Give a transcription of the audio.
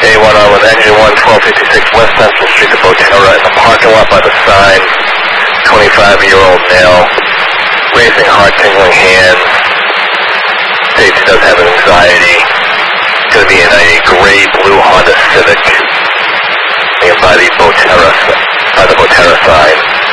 A1 with engine 1, 1256 West Central Street to Boterra in the parking lot by the sign. 25-year-old male, raising heart, tingling hands. States he does have anxiety. It's going to be in a gray blue Honda Civic. By the Boterra sign.